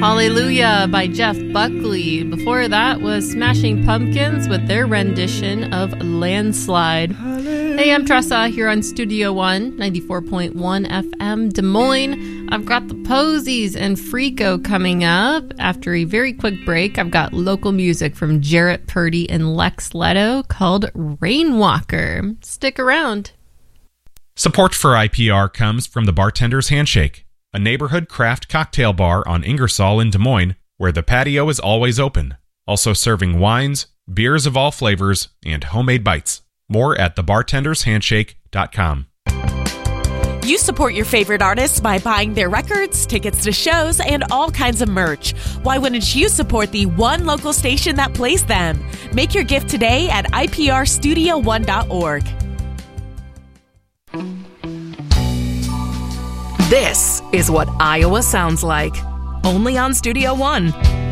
Hallelujah by Jeff Buckley. Before that was Smashing Pumpkins with their rendition of Landslide. Hey, I'm Tressa here on Studio One, 94.1 FM Des Moines. I've got the Posies and Freako coming up. After a very quick break, I've got local music from Jarrett Purdy and Lex Leto called Rainwalker. Stick around. Support for IPR comes from the Bartender's Handshake, a neighborhood craft cocktail bar on Ingersoll in Des Moines, where the patio is always open. Also serving wines, beers of all flavors, and homemade bites. More at thebartendershandshake.com. You support your favorite artists by buying their records, tickets to shows, and all kinds of merch. Why wouldn't you support the one local station that plays them? Make your gift today at iprstudio1.org. This is what Iowa sounds like, only on Studio One.